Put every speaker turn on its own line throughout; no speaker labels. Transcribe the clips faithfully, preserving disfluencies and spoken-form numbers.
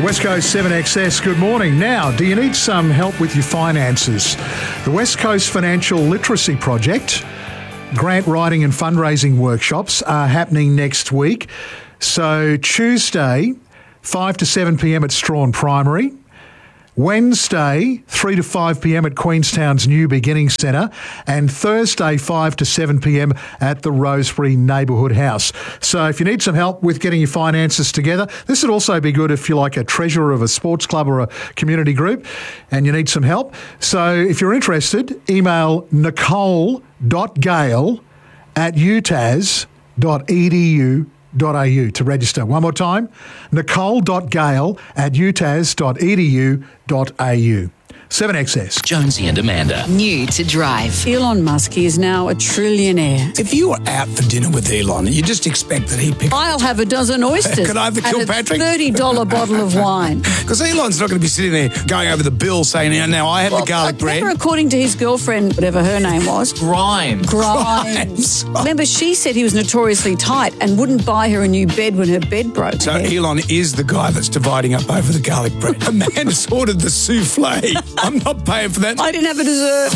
West Coast seven X S, good morning. Now, do you need some help with your finances? The West Coast Financial Literacy Project, grant writing and fundraising workshops are happening next week. So Tuesday, five to seven p m at Strawn Primary. Wednesday, three to five p m at Queenstown's New Beginning Centre, and Thursday, five to seven p m at the Rosebery Neighbourhood House. So if you need some help with getting your finances together, this would also be good if you're like a treasurer of a sports club or a community group and you need some help. So if you're interested, email nicole.gale at utas dot e d u dot a u to register. One more time, nicole.gale at utas dot e d u dot a u. seven X S.
Jonesy and Amanda.
New to drive.
Elon Musk is now a trillionaire.
If you were out for dinner with Elon, you just expect that he'd pick up...
I'll have a dozen oysters.
Could I have the
and
Kilpatrick?
a thirty dollars bottle of wine.
Because Elon's not going to be sitting there going over the bill saying, now, now I had well, the garlic bread.
Remember, according to his girlfriend, whatever her name was.
Grimes.
Grimes. Remember, she said he was notoriously tight and wouldn't buy her a new bed when her bed broke.
So Elon is the guy that's dividing up over the garlic bread. A man has ordered the souffle. I'm not paying for that.
I didn't have a dessert.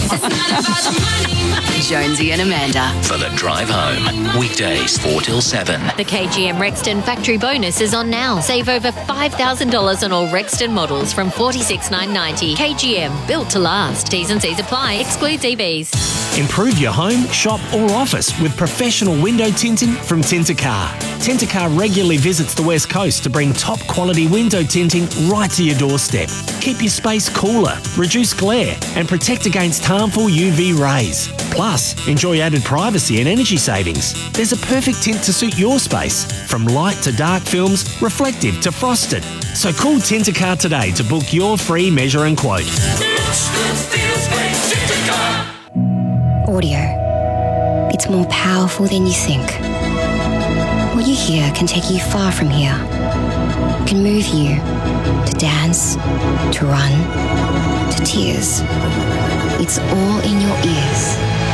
Jonesy and Amanda.
For the drive home. Weekdays four till seven.
The K G M Rexton factory bonus is on now. Save over five thousand dollars on all Rexton models from forty-six thousand nine hundred ninety dollars. K G M, built to last. T's and C's apply. Excludes E Vs.
Improve your home, shop or office with professional window tinting from Tintercar. Tintercar regularly visits the West Coast to bring top quality window tinting right to your doorstep. Keep your space cooler, reduce glare and protect against harmful U V rays. Plus, enjoy added privacy and energy savings. There's a perfect tint to suit your space, from light to dark films, reflective to frosted. So call Tintercar today to book your free measure and quote.
Audio. It's more powerful than you think. What you hear can take you far from here. It can move you to dance, to run, to tears. It's all in your ears.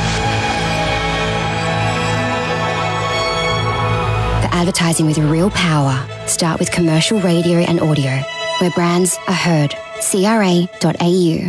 For advertising with real power, start with commercial radio and audio, where brands are heard. C R A dot A U.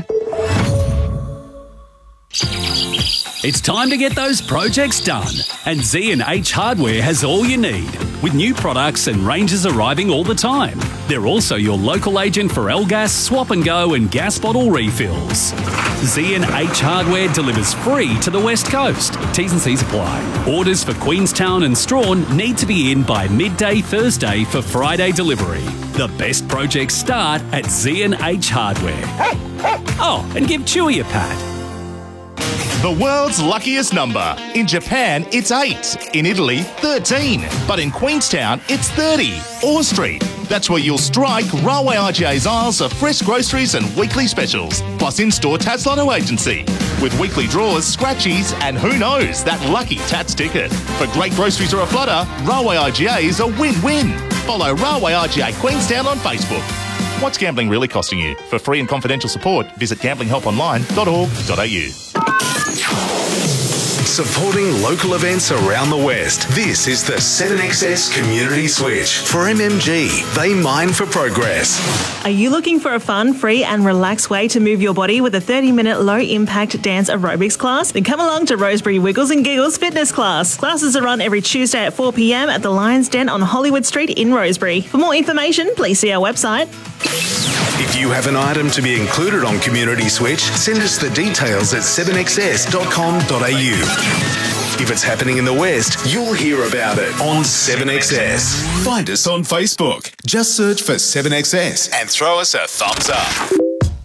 It's time to get those projects done, and Z and H Hardware has all you need, with new products and ranges arriving all the time. They're also your local agent for L-Gas, Swap and Go and gas bottle refills. Z and H Hardware delivers free to the West Coast. T's and C's apply. Orders for Queenstown and Strawn need to be in by midday Thursday for Friday delivery. The best projects start at Z and H Hardware. Oh, and give Chewy a pat.
The world's luckiest number. In Japan, it's eight. In Italy, thirteen. But in Queenstown, it's thirty. Orr Street. That's where you'll strike Railway I G A's aisles of fresh groceries and weekly specials, plus in-store Tats Lotto agency. With weekly draws, scratchies, and who knows, that lucky Tats ticket. For great groceries or a flutter, Railway I G A is a win-win. Follow Railway I G A Queenstown on Facebook. What's gambling really costing you? For free and confidential support, visit gambling help online dot org dot a u.
Supporting local events around the West. This is the seven X S Community Switch. For M M G, they mine for progress.
Are you looking for a fun, free and relaxed way to move your body with a thirty minute low-impact dance aerobics class? Then come along to Rosebery Wiggles and Giggles Fitness Class. Classes are run every Tuesday at four p m at the Lions Den on Hollywood Street in Rosebery. For more information, please see our website.
If you have an item to be included on Community Switch, send us the details at seven x s dot com dot a u. If it's happening in the West, you'll hear about it on seven X S. Find us on Facebook. Just search for seven X S and throw us a thumbs up.